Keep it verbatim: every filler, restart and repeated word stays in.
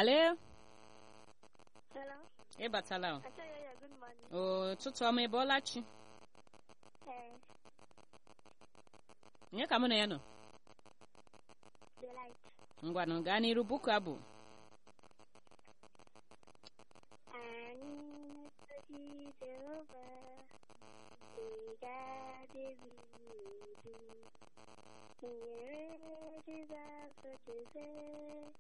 Hello? Hello. Ị batala. I tell you, yeah, good morning. O tụtụ ọma ebe ọlachi. Hey, Nye ka mụ na ya nọ. the light. Ngwanụ gaa n'iru buku abụ. Anyị na-eji Jehova, ị ga-adị ebi ebi. Nyere Jizọs ocheeze,